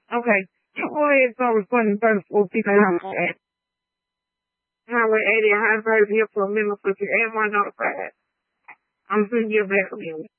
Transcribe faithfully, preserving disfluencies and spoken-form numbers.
Okay. You go ahead and start responding first before people have to Highway eighty, I have right here for a minute for you and one notified. I'm sending you back again.